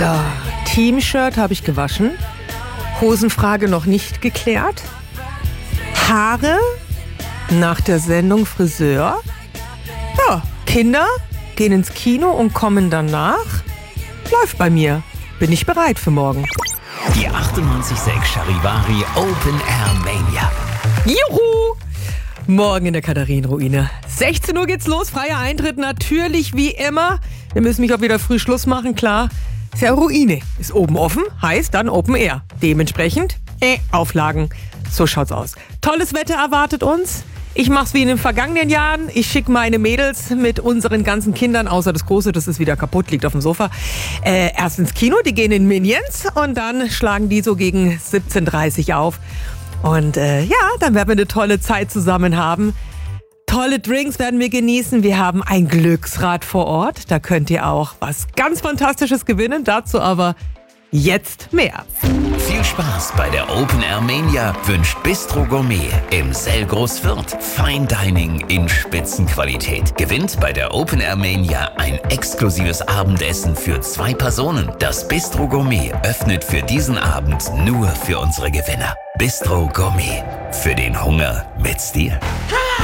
So, Teamshirt habe ich gewaschen. Hosenfrage noch nicht geklärt. Haare nach der Sendung Friseur. Ja, Kinder gehen ins Kino und kommen danach. Läuft bei mir. Bin ich bereit für morgen. Die 98.6 Charivari Open Air Mania. Juhu! Morgen in der Katharinenruine. 16 Uhr geht's los, freier Eintritt natürlich wie immer. Wir müssen mich auch wieder früh Schluss machen, klar. Ist ja Ruine. Ist oben offen, heißt dann Open Air. Dementsprechend, Auflagen. So schaut's aus. Tolles Wetter erwartet uns. Ich mach's wie in den vergangenen Jahren. Ich schicke meine Mädels mit unseren ganzen Kindern, außer das Große, das ist wieder kaputt, liegt auf dem Sofa, erst ins Kino, die gehen in Minions und dann schlagen die so gegen 17:30 Uhr auf. Und dann werden wir eine tolle Zeit zusammen haben. Tolle Drinks werden wir genießen. Wir haben ein Glücksrad vor Ort. Da könnt ihr auch was ganz Fantastisches gewinnen. Dazu aber jetzt mehr. Viel Spaß bei der Open Air Mania wünscht Bistro Gourmet im Selgros Fürth. Fine Dining in Spitzenqualität. Gewinnt bei der Open Air Mania ein exklusives Abendessen für 2 Personen. Das Bistro Gourmet öffnet für diesen Abend nur für unsere Gewinner. Bistro Gourmet. Für den Hunger mit Stil.